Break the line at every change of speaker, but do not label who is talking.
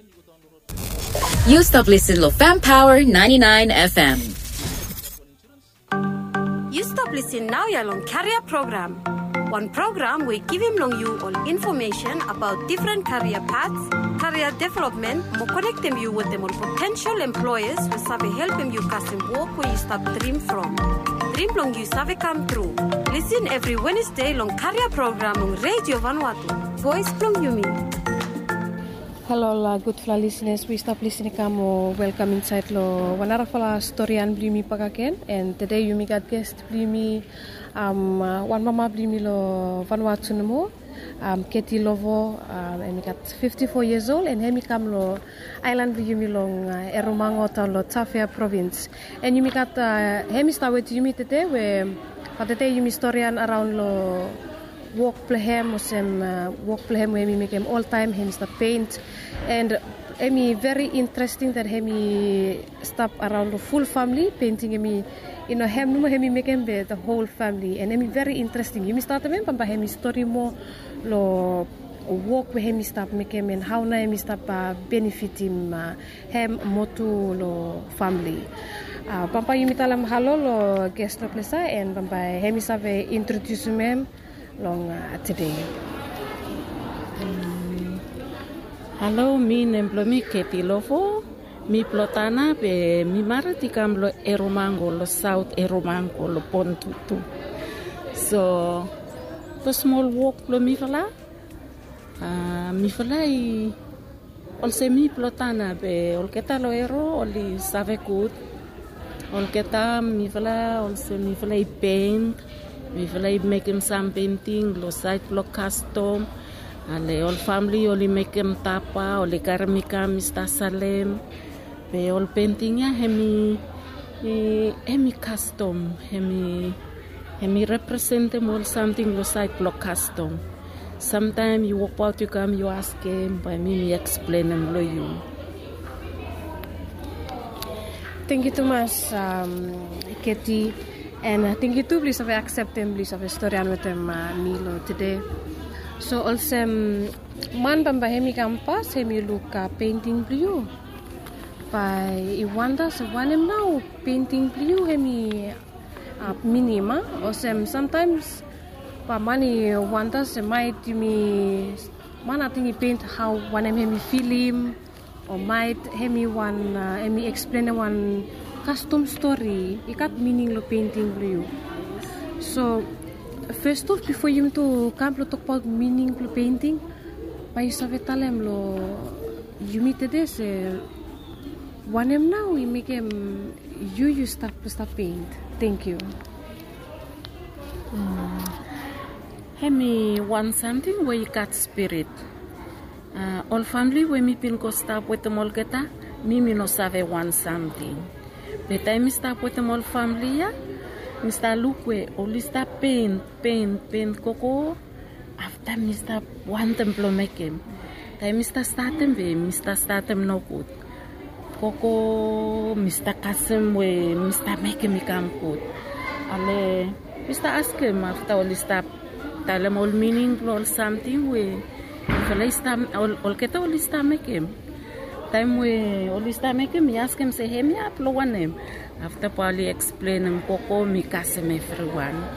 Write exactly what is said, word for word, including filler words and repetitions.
You stop listening to Fam Power ninety-nine F M.
You stop listening now ya long career program. One program we give him long you all information about different career paths, career development, more connect them you with them all potential employers who sabe help them you custom work where you start dream from. Dream long you sabe come true. Listen every Wednesday long career program on Radio Vanuatu. Voice from Yumi.
Hello, la good fla listeners. We stop listening kamo. Welcome inside lo. Wanara fala story an blimi pagaken. And today you me got guest blimi. Um, uh, one mama blimi lo Vanuatu nemo. Um, Katie Lovo. Um, and we got fifty-four years old. And hemi kam lo island blimi long uh, Eromango ta lo Tafea province. And you me got uh, hemi start with you me today. Where but today you me story an around lo. Walk plehem was him uh, walk plehem where we make him all time him start paint and emi very interesting that hemi stop around the full family painting hemi you know him no hemi make him the whole family and emi very interesting you start him pamba hemi story mo lo walk where hemi stop make him and how na hemi stop uh, benefit him uh, him motu lo family uh, pamba you mitalam halo lo guest lo plesa and pamba hemi save introduce him long uh, today.
Um, hello, mi nemblo mi Katie Lovo, mi plotana be mi maratikam lo Eromango, lo South Eromango, lo Pontutu. So, the small walk lo mi fala, uh, mi fala i olse mi plotana be olketa lo ero oli save good, olketa mi fala olse mi fala i paint. We like making some painting, lo site lo custom, ale all family only make them tapa, only karamika Mister Salem, be all painting ya hemi, hemi custom, hemi, hemi represent them all something lo site lo custom. Sometimes you walk out, you come, you ask him, by me, me explain them lo you.
Thank you too much, um, Katie. And I think you too, please have accept them, please have a story on with them, uh, Milo today. So also, um, man bamba hemi kampas, hemi look uh, painting blue. By Iwanda, so one him now painting blue, hemi uh, minima. Also, sometimes, pa mani wanda se might me, man I think he paint how one him hemi film, or might hemi one, uh, hemi explain one. Custom story, ikat meaning lo painting blue. So, first off, before you to come to talk about meaning lo painting, pa sabi talem lo, you meet this, one em now, we make him, you you stop stop paint. Thank you.
Um, Hemi want something where you got spirit. Uh, all family when me pin go stop with the molgeta, me me no save want something. The time I stop with the whole family, yeah, Mister Luke, only stop paint, paint, paint, coco. After Mister want them to make him. Time Mister start them, we Mister start them no good. Coco, Mister Kasim, we Mister make him become good. Ale, Mister ask him after only stop, tell him all meaning, all something, we, if only stop, all, all get only stop make him. Time we always time make him ask him say hey me upload one name after Polly explain him coco me custom everyone.